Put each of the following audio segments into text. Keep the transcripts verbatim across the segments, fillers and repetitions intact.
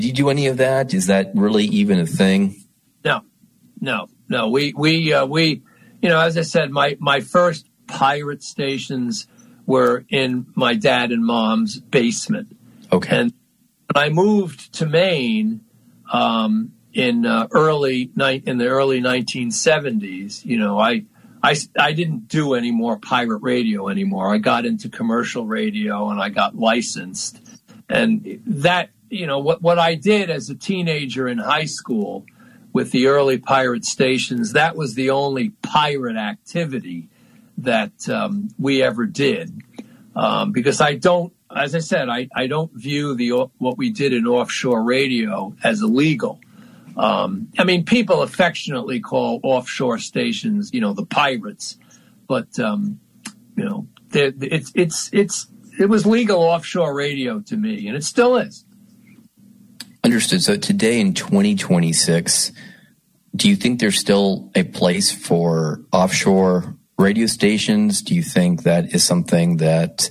Do you do any of that? Is that really even a thing? No, no, no. We, we, uh, we, you know, as I said, my, my first pirate stations were in my dad and mom's basement. Okay. And when I moved to Maine, um, in, uh, early night, in the early nineteen seventies, you know, I, I, I didn't do any more pirate radio anymore. I got into commercial radio and I got licensed. And that, you know, what, what I did as a teenager in high school with the early pirate stations, that was the only pirate activity that um, we ever did. Um, because I don't, as I said, I, I don't view the what we did in offshore radio as illegal. Um, I mean, people affectionately call offshore stations, you know, the pirates, but um, you know, it's it's it's it was legal offshore radio to me, and it still is. Understood. So today in twenty twenty-six, do you think there's still a place for offshore radio stations? Do you think that is something that,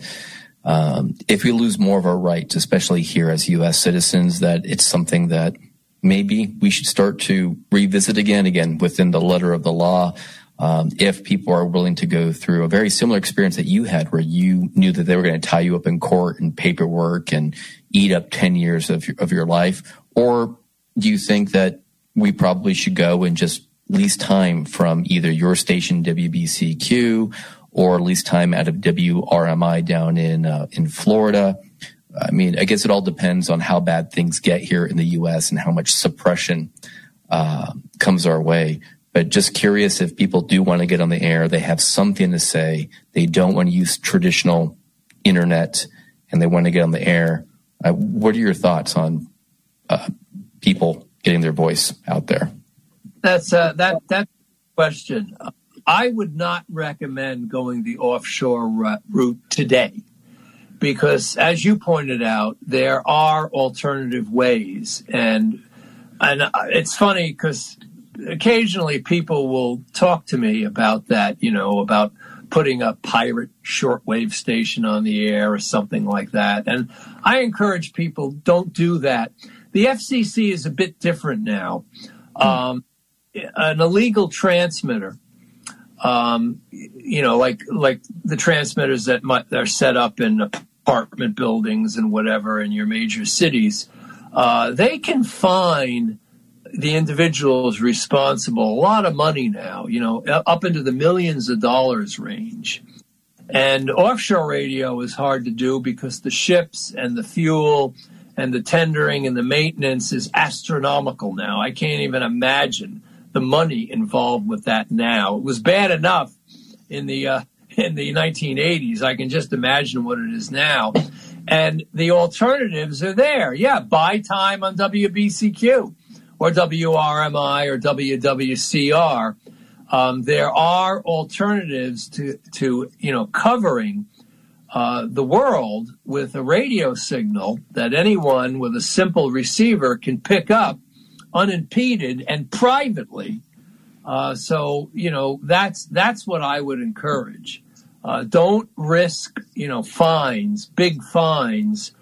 um, if we lose more of our rights, especially here as U S citizens, that it's something that maybe we should start to revisit again, again, within the letter of the law, um, if people are willing to go through a very similar experience that you had, where you knew that they were going to tie you up in court and paperwork and eat up ten years of your, of your life? Or do you think that we probably should go and just lease time from either your station, W B C Q, or lease time out of W R M I down in uh, in Florida? I mean, I guess it all depends on how bad things get here in the U S and how much suppression uh, comes our way. But just curious, if people do want to get on the air, they have something to say, they don't want to use traditional internet, and they want to get on the air. Uh, what are your thoughts on uh, people getting their voice out there? That's uh, that that question. I would not recommend going the offshore route today, because, as you pointed out, there are alternative ways, and and it's funny because occasionally people will talk to me about that, you know, about putting a pirate shortwave station on the air or something like that. And I encourage people, don't do that. The F C C is a bit different now. Um, an illegal transmitter, um, you know, like like the transmitters that might, are set up in apartment buildings and whatever in your major cities, uh, they can fine the individuals responsible a lot of money now, you know, up into the millions of dollars range. And offshore radio is hard to do because the ships and the fuel and the tendering and the maintenance is astronomical now. I can't even imagine the money involved with that now. It was bad enough in the uh, in the nineteen eighties. I can just imagine what it is now. And the alternatives are there. Yeah, buy time on W B C Q or W R M I or W W C R. Um, there are alternatives to, to you know, covering uh, the world with a radio signal that anyone with a simple receiver can pick up unimpeded and privately. Uh, so, you know, that's that's what I would encourage. Uh, don't risk, you know, fines, big fines,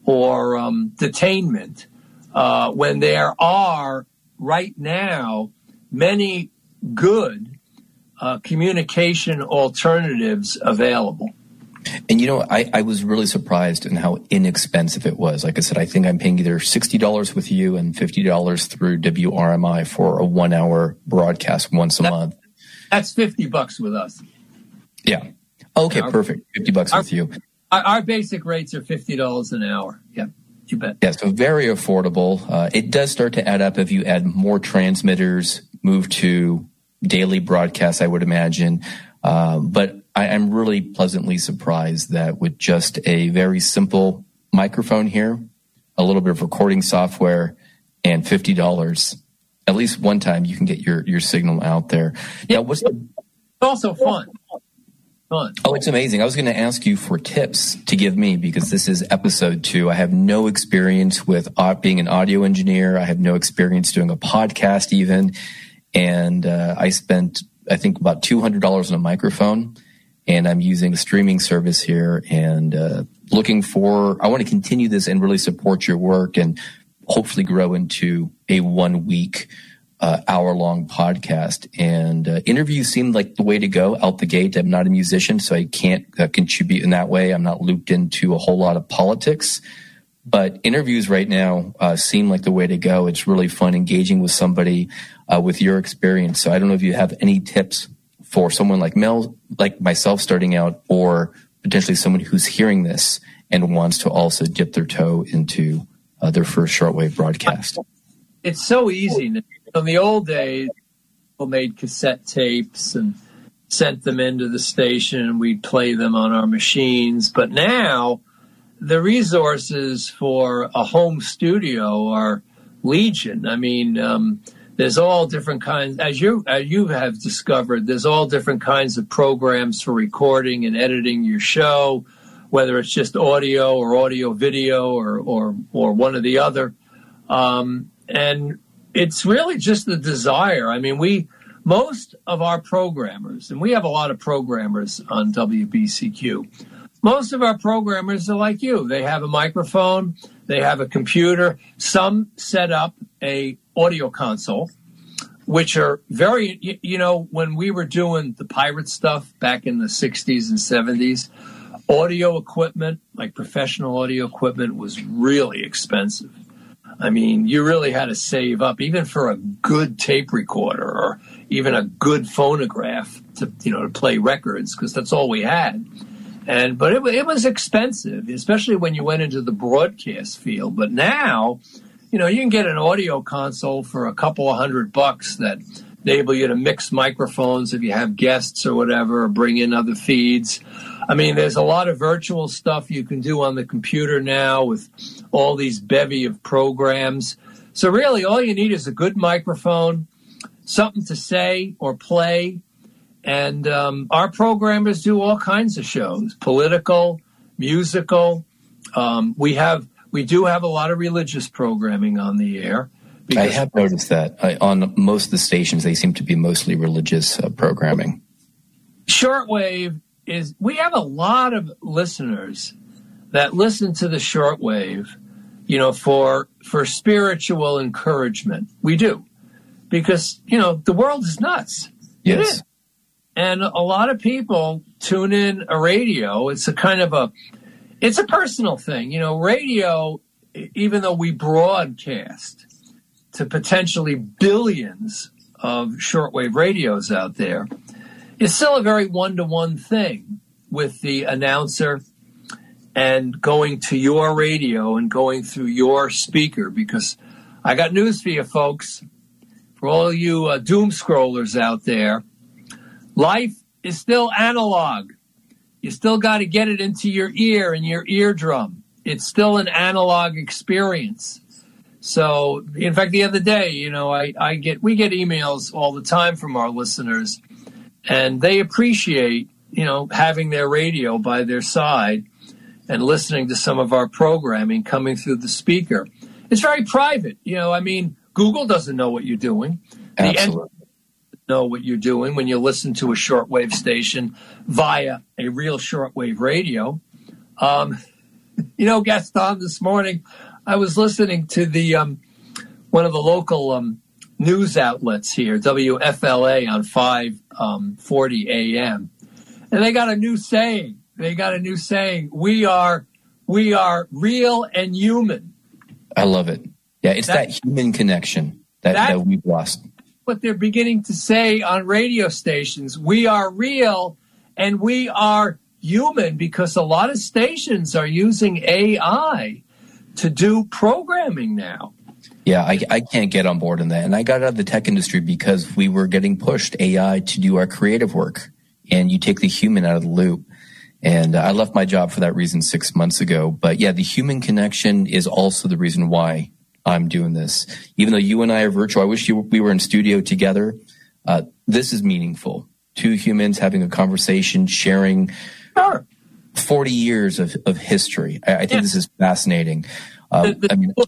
or um, detainment uh, when there are right now many good uh, communication alternatives available. And, you know, I, I was really surprised in how inexpensive it was. Like I said, I think I'm paying either sixty dollars with you and fifty dollars through W R M I for a one-hour broadcast once a that, month. That's fifty bucks with us. Yeah. Okay, our, perfect. fifty bucks our, with you. Our, our basic rates are fifty dollars an hour. Yeah, you bet. Yeah, so very affordable. Uh, it does start to add up if you add more transmitters, move to daily broadcasts, I would imagine. Uh, but I am really pleasantly surprised that with just a very simple microphone here, a little bit of recording software, and fifty dollars, at least one time you can get your, your signal out there. Yeah, now, what's the, it's also fun. Fun. Oh, it's amazing. I was going to ask you for tips to give me because this is episode two. I have no experience with being an audio engineer. I have no experience doing a podcast even. And uh, I spent, I think, about two hundred dollars on a microphone. And I'm using a streaming service here and uh, looking for, I want to continue this and really support your work. And hopefully grow into a one week, uh, hour long podcast. And uh, interviews seem like the way to go out the gate. I'm not a musician, so I can't uh, contribute in that way. I'm not looped into a whole lot of politics. But interviews right now uh, seem like the way to go. It's really fun engaging with somebody uh, with your experience. So I don't know if you have any tips for someone like Mel, like myself starting out, or potentially someone who's hearing this and wants to also dip their toe into uh, their first shortwave broadcast. It's so easy. In the old days, people made cassette tapes and sent them into the station, and we'd play them on our machines. But now, the resources for a home studio are legion. I mean, um, there's all different kinds, as you as you have discovered, there's all different kinds of programs for recording and editing your show, whether it's just audio or audio video or or, or one or the other. Um, and it's really just the desire. I mean, we, most of our programmers, and we have a lot of programmers on W B C Q, most of our programmers are like you. They have a microphone, they have a computer. Some set up a audio console, which are very, you, you know, when we were doing the pirate stuff back in the sixties and seventies, audio equipment, like professional audio equipment, was really expensive. I mean, you really had to save up, even for a good tape recorder or even a good phonograph to, you know, to play records, because that's all we had. And but it, it was expensive, especially when you went into the broadcast field. But now, you know, you can get an audio console for a couple of hundred bucks that enable you to mix microphones if you have guests or whatever, or bring in other feeds. I mean, there's a lot of virtual stuff you can do on the computer now with all these bevy of programs. So really, all you need is a good microphone, something to say or play. And um, our programmers do all kinds of shows, political, musical. Um, we have, we do have a lot of religious programming on the air. I have noticed that I, on most of the stations, they seem to be mostly religious uh, programming. Shortwave is, we have a lot of listeners that listen to the shortwave, you know, for for spiritual encouragement. We do, because, you know, the world is nuts. Yes. It is. And a lot of people tune in a radio. It's a kind of a, it's a personal thing. You know, radio, even though we broadcast to potentially billions of shortwave radios out there, it's still a very one-to-one thing with the announcer and going to your radio and going through your speaker. Because I got news for you, folks. For all you uh, doom scrollers out there, life is still analog. You still got to get it into your ear and your eardrum. It's still an analog experience. So, in fact, the other day, you know, I, I get we get emails all the time from our listeners, and they appreciate, you know, having their radio by their side and listening to some of our programming coming through the speaker. It's very private. You know, I mean, Google doesn't know what you're doing. Absolutely. Know what you're doing when you listen to a shortwave station via a real shortwave radio. Um, you know, Gaston, this morning I was listening to the um, one of the local um, news outlets here, W F L A, on five forty A M, and they got a new saying. They got a new saying. We are we are real and human. I love it. Yeah, it's that, that human connection that, that, that we've lost. What they're beginning to say on radio stations. We are real and we are human, because a lot of stations are using A I to do programming now. Yeah, I, I can't get on board in that. And I got out of the tech industry because we were getting pushed A I to do our creative work, and you take the human out of the loop. And I left my job for that reason six months ago. But yeah, the human connection is also the reason why I'm doing this. Even though you and I are virtual, I wish you, we were in studio together. Uh, this is meaningful. Two humans having a conversation, sharing sure. forty years of, of history. I, I think yeah. this is fascinating. Uh, the, the, I mean,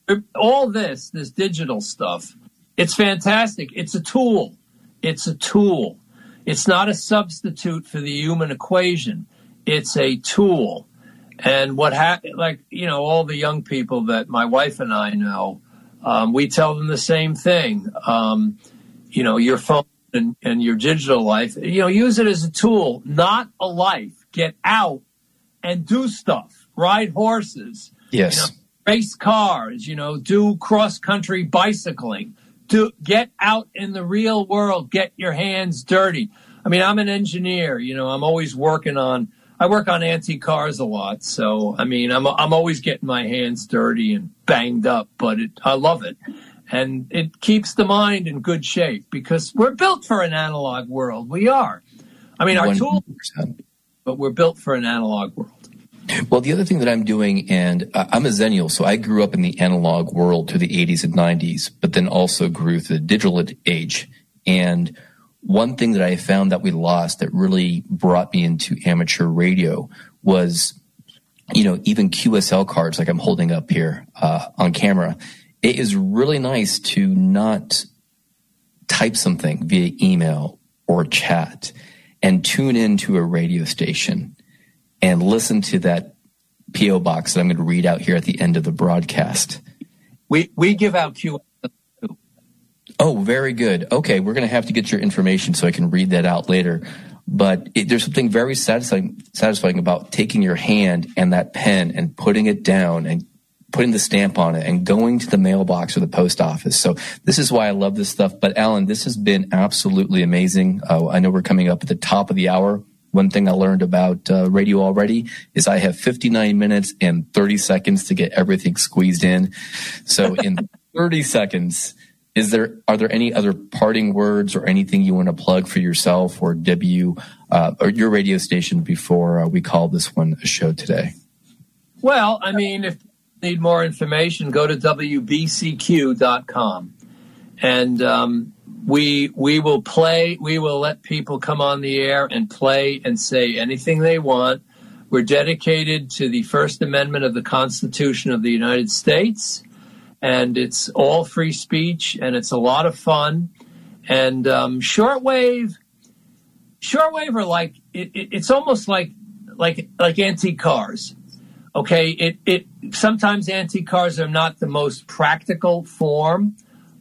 all this, this digital stuff, it's fantastic. It's a tool. It's a tool. It's not a substitute for the human equation. It's a tool. And what happened, like, you know, all the young people that my wife and I know, um, we tell them the same thing. Um, you know, your phone and, and your digital life, you know, use it as a tool, not a life. Get out and do stuff. Ride horses. Yes. You know, race cars, you know, do cross-country bicycling. Do get out in the real world. Get your hands dirty. I mean, I'm an engineer. You know, I'm always working on, I work on antique cars a lot. So, I mean, I'm I'm always getting my hands dirty and banged up, but it, I love it. And it keeps the mind in good shape because we're built for an analog world. We are. I mean, our one hundred percent tools, but we're built for an analog world. Well, the other thing that I'm doing, and uh, I'm a Zennial, so I grew up in the analog world through the eighties and nineties, but then also grew through the digital age. And one thing that I found that we lost that really brought me into amateur radio was, you know, even Q S L cards like I'm holding up here uh, on camera. It is really nice to not type something via email or chat and tune into a radio station and listen to that P O box that I'm going to read out here at the end of the broadcast. We we give out Q S L. Oh, very good. Okay, we're going to have to get your information so I can read that out later. But it, there's something very satisfying, satisfying about taking your hand and that pen and putting it down and putting the stamp on it and going to the mailbox or the post office. So this is why I love this stuff. But Alan, this has been absolutely amazing. Uh, I know we're coming up at the top of the hour. One thing I learned about uh, radio already is I have fifty-nine minutes and thirty seconds to get everything squeezed in. So in thirty seconds, is there are there any other parting words or anything you want to plug for yourself or W uh, or your radio station before uh, we call this one a show today? Well, I mean, if you need more information, go to W B C Q dot com. And um, we we will play, we will let people come on the air and play and say anything they want. We're dedicated to the First Amendment of the Constitution of the United States. And it's all free speech, and it's a lot of fun. And um, shortwave, shortwave are like it, it, it's almost like like like antique cars. Okay, it it sometimes antique cars are not the most practical form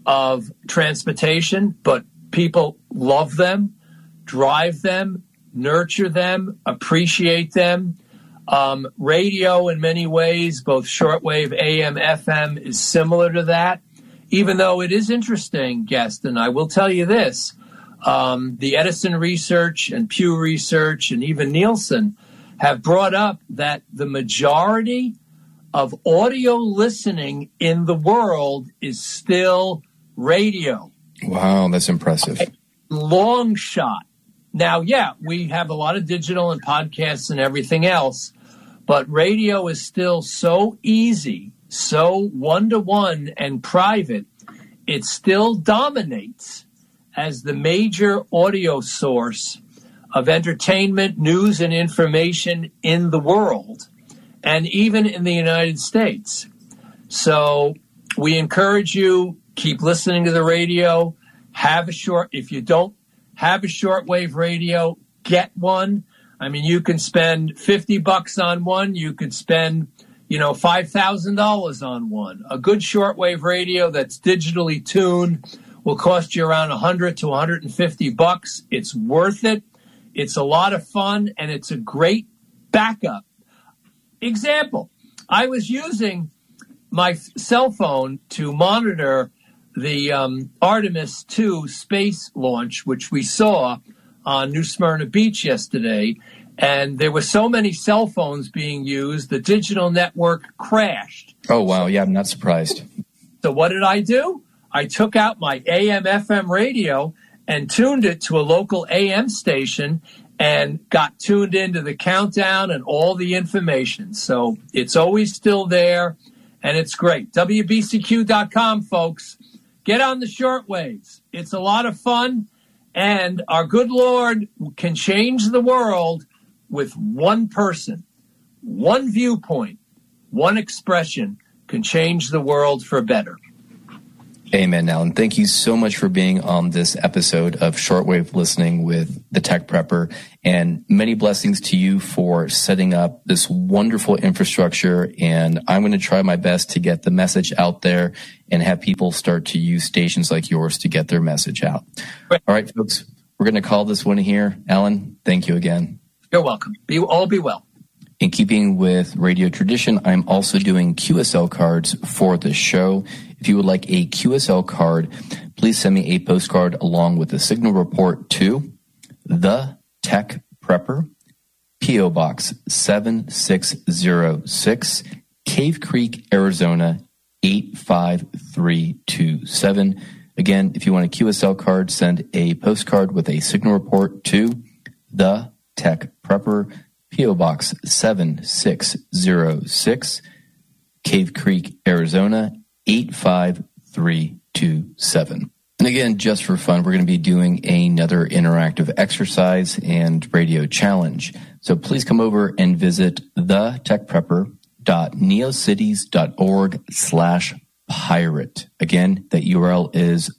of transportation, but people love them, drive them, nurture them, appreciate them. Um, radio, in many ways, both shortwave, A M, F M, is similar to that, even though it is interesting, Gaston. I will tell you this. Um, the Edison research and Pew research and even Nielsen have brought up that the majority of audio listening in the world is still radio. Wow, that's impressive. Long shot. Now, yeah, we have a lot of digital and podcasts and everything else, but radio is still so easy, so one-to-one and private, it still dominates as the major audio source of entertainment, news, and information in the world, and even in the United States. So we encourage you, keep listening to the radio, have a short, if you don't have a shortwave radio, get one. I mean, you can spend fifty bucks on one. You could spend, you know, five thousand dollars on one. A good shortwave radio that's digitally tuned will cost you around one hundred to one hundred fifty bucks. It's worth it. It's a lot of fun, and it's a great backup. Example, I was using my cell phone to monitor the um, Artemis two space launch, which we saw on New Smyrna Beach yesterday, and there were so many cell phones being used, the digital network crashed. Oh, wow. Yeah, I'm not surprised. So what did I do? I took out my A M F M radio and tuned it to a local A M station and got tuned into the countdown and all the information. So it's always still there, and it's great. W B C Q dot com, folks. Get on the shortwaves. It's a lot of fun, and our good Lord can change the world with one person, one viewpoint, one expression can change the world for better. Amen, Alan. Thank you so much for being on this episode of Shortwave Listening with the Tech Prepper, and many blessings to you for setting up this wonderful infrastructure. And I'm going to try my best to get the message out there and have people start to use stations like yours to get their message out. All right, folks, we're going to call this one here. Alan, thank you again. You're welcome. Be all be well. In keeping with radio tradition, I'm also doing Q S L cards for the show. If you would like a Q S L card, please send me a postcard along with a signal report to The Tech Prepper, P O Box seven six zero six, Cave Creek, Arizona eight five three two seven. Again, if you want a Q S L card, send a postcard with a signal report to The Tech Prepper, P O Box seven six zero six, Cave Creek, Arizona eight five three two seven. And again, just for fun, we're going to be doing another interactive exercise and radio challenge. So please come over and visit thetechprepper.neocities.org slash pirate. Again, that U R L is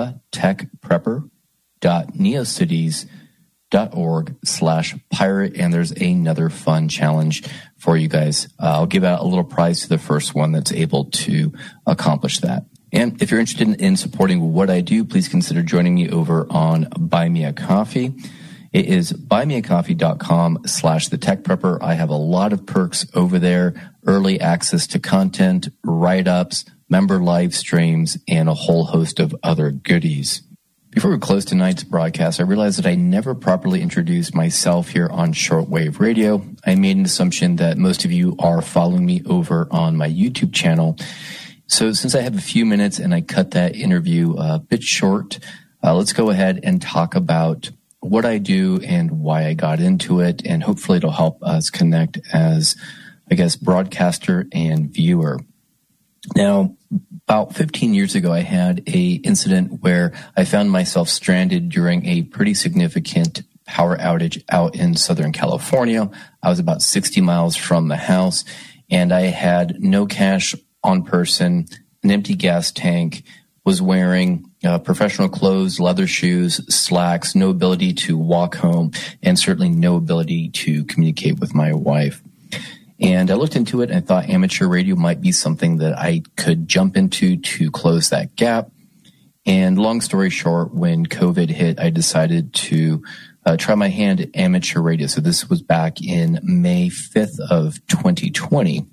thetechprepper.neocities.org slash pirate. And there's another fun challenge for you guys. Uh, I'll give out a little prize to the first one that's able to accomplish that. And if you're interested in, in supporting what I do, please consider joining me over on Buy Me a Coffee. It is buymeacoffee.com slash the tech prepper. I have a lot of perks over there, early access to content, write-ups, member live streams, and a whole host of other goodies. Before we close tonight's broadcast, I realized that I never properly introduced myself here on Shortwave Radio. I made an assumption that most of you are following me over on my YouTube channel. So since I have a few minutes and I cut that interview a bit short, uh, let's go ahead and talk about what I do and why I got into it, and hopefully it'll help us connect as, I guess, broadcaster and viewer. Now, about fifteen years ago, I had a incident where I found myself stranded during a pretty significant power outage out in Southern California. I was about sixty miles from the house, and I had no cash on person, an empty gas tank, was wearing uh, professional clothes, leather shoes, slacks, no ability to walk home, and certainly no ability to communicate with my wife. And I looked into it and I thought amateur radio might be something that I could jump into to close that gap. And long story short, when COVID hit, I decided to uh, try my hand at amateur radio. So this was back in May fifth of twenty twenty.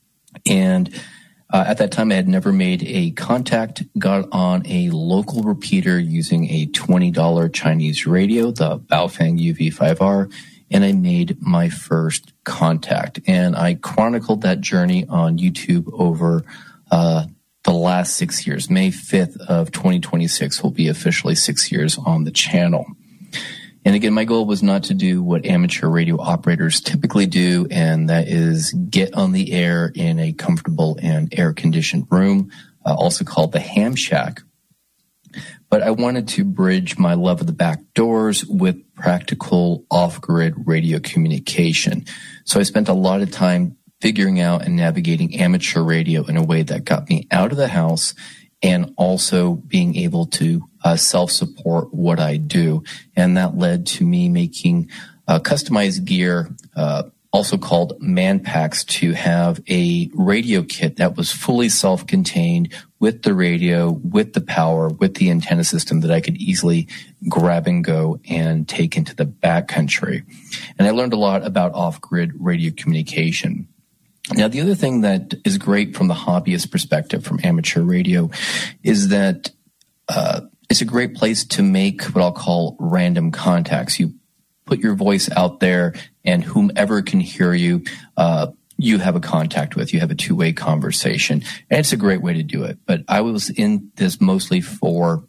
And uh, at that time, I had never made a contact, got on a local repeater using a twenty dollars Chinese radio, the Baofeng U V five R, and I made my first contact. And I chronicled that journey on YouTube over uh, the last six years. May fifth of twenty twenty-six will be officially six years on the channel. And again, my goal was not to do what amateur radio operators typically do, and that is get on the air in a comfortable and air-conditioned room, uh, also called the ham shack. But I wanted to bridge my love of the back doors with practical off-grid radio communication. So I spent a lot of time figuring out and navigating amateur radio in a way that got me out of the house and also being able to uh, self-support what I do. And that led to me making uh, customized gear, uh, also called man packs, to have a radio kit that was fully self-contained with the radio, with the power, with the antenna system that I could easily grab and go and take into the backcountry. And I learned a lot about off-grid radio communication. Now, the other thing that is great from the hobbyist perspective from amateur radio is that uh, it's a great place to make what I'll call random contacts. You put your voice out there, and whomever can hear you, uh, you have a contact with. You have a two-way conversation, and it's a great way to do it. But I was in this mostly for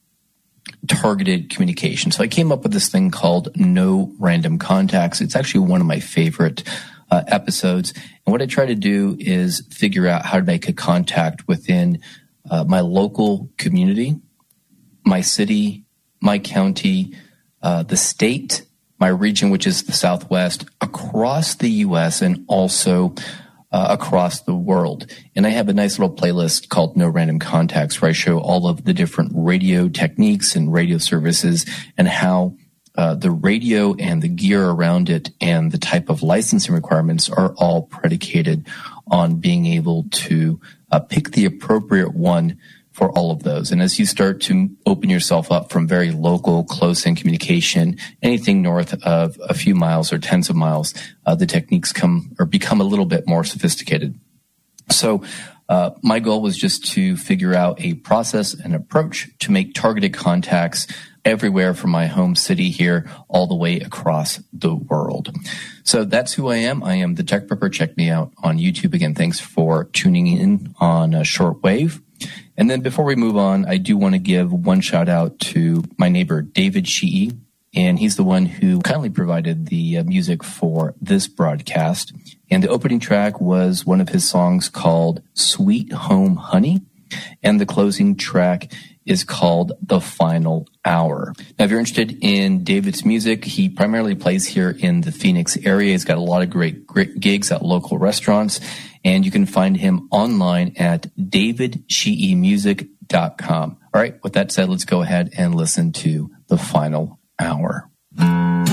targeted communication. So I came up with this thing called No Random Contacts. It's actually one of my favorite uh, episodes. And what I try to do is figure out how to make a contact within uh, my local community, my city, my county, uh, the state, my region, which is the Southwest, across the U S, and also uh, across the world. And I have a nice little playlist called No Random Contacts where I show all of the different radio techniques and radio services and how uh, the radio and the gear around it and the type of licensing requirements are all predicated on being able to uh, pick the appropriate one for all of those. And as you start to open yourself up from very local, close-in communication, anything north of a few miles or tens of miles, uh, the techniques come or become a little bit more sophisticated. So uh, my goal was just to figure out a process and approach to make targeted contacts everywhere from my home city here all the way across the world. So that's who I am. I am the Tech Prepper. Check me out on YouTube. Again, thanks for tuning in on uh, Shortwave. And then before we move on, I do want to give one shout out to my neighbor, David Sheehy. And he's the one who kindly provided the uh, music for this broadcast. And the opening track was one of his songs called Sweet Home Honey. And the closing track is called The Final Hour. Now, if you're interested in David's music, he primarily plays here in the Phoenix area. He's got a lot of great, great gigs at local restaurants, and you can find him online at david sheehy music dot com. All right, with that said, let's go ahead and listen to The Final Hour.